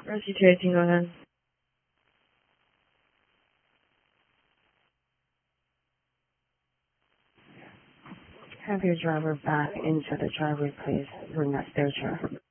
Rosie, go ahead. Have your driver back into the driveway, please. Bring that stair chair.